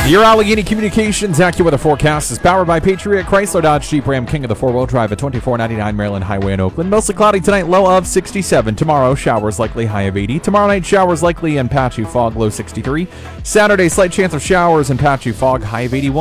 Your Allegheny Communications AccuWeather forecast is powered by Patriot Chrysler Dodge Jeep Ram King of the Four-Wheel Drive at 2499 Maryland Highway in Oakland. Mostly cloudy tonight, low of 67. Tomorrow, showers likely, high of 80. Tomorrow night, showers likely and patchy fog, low 63. Saturday, slight chance of showers and patchy fog, high of 81.